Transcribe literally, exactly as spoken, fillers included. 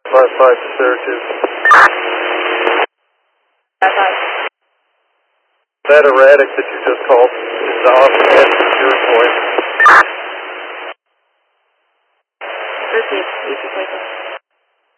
five five to Syracuse. five five. That erratic that you just called is off at your point. Received. Easy place.